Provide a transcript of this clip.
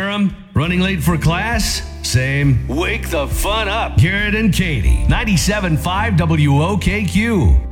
Durham? Running late for class? Same. Wake the fun up. Garrett and Katie, 97.5 WOKQ.